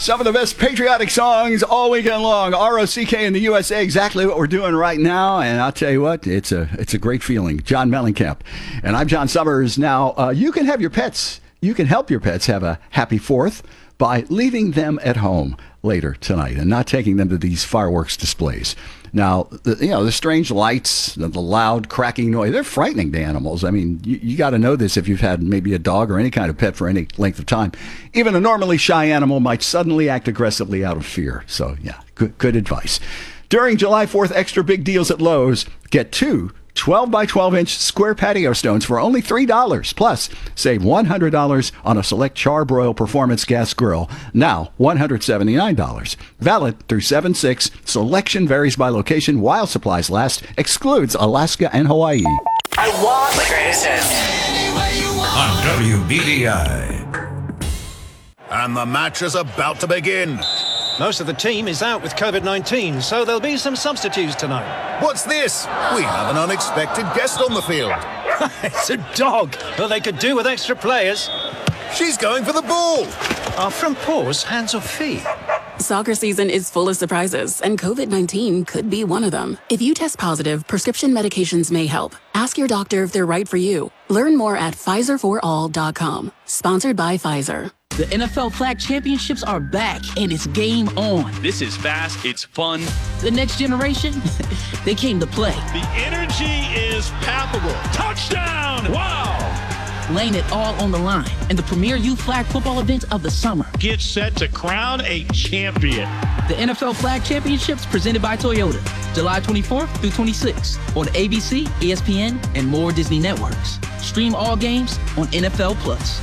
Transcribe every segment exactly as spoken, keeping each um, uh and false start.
Some of the best patriotic songs all weekend long. R O C K in the U S A, exactly what we're doing right now. And I'll tell you what, it's a it's a great feeling. John Mellencamp. And I'm John Summers. Now, uh, you can have your pets, you can help your pets have a happy fourth by leaving them at home later tonight and not taking them to these fireworks displays. Now, the, you know, the strange lights, the, the loud cracking noise, they're frightening to animals. I mean, you, you got to know this if you've had maybe a dog or any kind of pet for any length of time. Even a normally shy animal might suddenly act aggressively out of fear. So, yeah, good, good advice. During July fourth, extra big deals at Lowe's. Get two twelve by twelve inch square patio stones for only three dollars. Plus, save one hundred dollars on a select Char-Broil Performance Gas Grill. Now, one hundred seventy-nine dollars. Valid through seven six. Selection varies by location while supplies last. Excludes Alaska and Hawaii. I want the greatest hits. On W B D I. And the match is about to begin. Most of the team is out with COVID nineteen, so there'll be some substitutes tonight. What's this? We have an unexpected guest on the field. It's a dog. Well, they could do with extra players. She's going for the ball. Are front paws hands or feet? Soccer season is full of surprises, and COVID nineteen could be one of them. If you test positive, prescription medications may help. Ask your doctor if they're right for you. Learn more at Pfizer for all dot com. Sponsored by Pfizer. The N F L Flag Championships are back, and it's game on. This is fast, it's fun. The next generation, they came to play. The energy is palpable. Touchdown! Wow! Laying it all on the line in the premier youth flag football event of the summer. Get set to crown a champion. The N F L Flag Championships presented by Toyota, July twenty-fourth through twenty-sixth on A B C, E S P N, and more Disney networks. Stream all games on N F L Plus.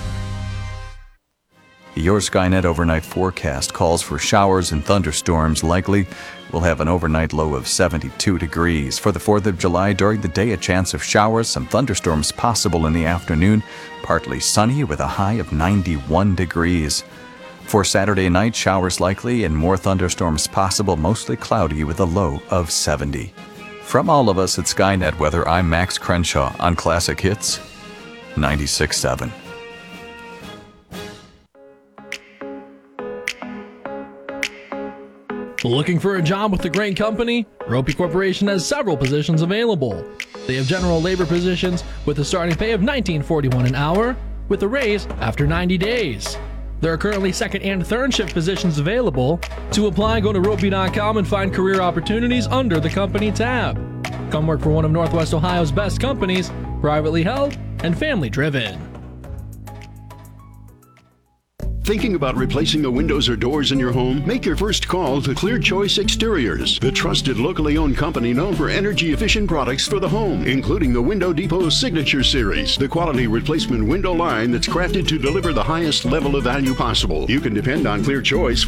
Your Skynet overnight forecast calls for showers and thunderstorms likely. We'll have an overnight low of seventy-two degrees. For the fourth of July, during the day, a chance of showers, some thunderstorms possible in the afternoon. Partly sunny with a high of ninety-one degrees. For Saturday night, showers likely and more thunderstorms possible, mostly cloudy with a low of seventy. From all of us at Skynet Weather, I'm Max Crenshaw on Classic Hits ninety-six point seven. Looking for a job with a great company? Ropey Corporation has several positions available. They have general labor positions with a starting pay of nineteen forty-one an hour, with a raise after ninety days. There are currently second and third shift positions available. To apply, go to ropey dot com and find career opportunities under the company tab. Come work for one of Northwest Ohio's best companies, privately held and family driven. Thinking about replacing the windows or doors in your home? Make your first call to Clear Choice Exteriors, the trusted locally owned company known for energy-efficient products for the home, including the Window Depot Signature Series, the quality replacement window line that's crafted to deliver the highest level of value possible. You can depend on Clear Choice